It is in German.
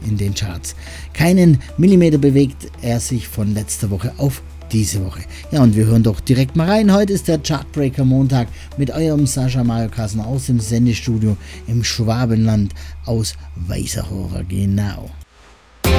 in den Charts. Keinen Millimeter bewegt er sich von letzter Woche auf diese Woche. Ja, und wir hören doch direkt mal rein. Heute ist der Chartbreaker Montag mit eurem Sascha Mario Kassen aus dem Sendestudio im Schwabenland aus Weißerhofer. Genau.